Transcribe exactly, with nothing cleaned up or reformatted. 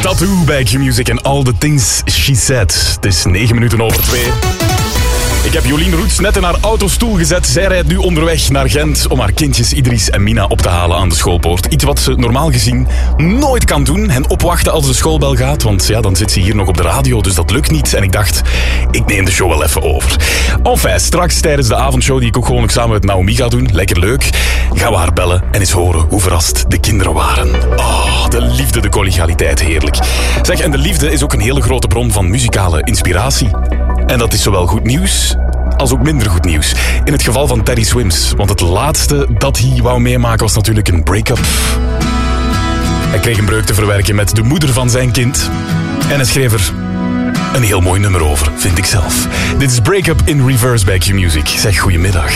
Tattoo bij Q-Music en All the Things She Said. Het is negen minuten over twee. Ik heb Jolien Roets net in haar autostoel gezet. Zij rijdt nu onderweg naar Gent om haar kindjes Idris en Mina op te halen aan de schoolpoort. Iets wat ze normaal gezien nooit kan doen. Hen opwachten als de schoolbel gaat. Want ja, dan zit ze hier nog op de radio, dus dat lukt niet. En ik dacht, ik neem de show wel even over. Enfin, straks tijdens de avondshow die ik ook gewoon nog samen met Naomi ga doen, lekker leuk, gaan we haar bellen en eens horen hoe verrast de kinderen waren. Oh, de liefde, de collegialiteit, heerlijk. Zeg, en de liefde is ook een hele grote bron van muzikale inspiratie. En dat is zowel goed nieuws als ook minder goed nieuws. In het geval van Teddy Swims. Want het laatste dat hij wou meemaken was natuurlijk een break-up. Hij kreeg een breuk te verwerken met de moeder van zijn kind. En hij schreef er een heel mooi nummer over, vind ik zelf. Dit is Break-up in Reverse bij Q-Music. Zeg goedemiddag.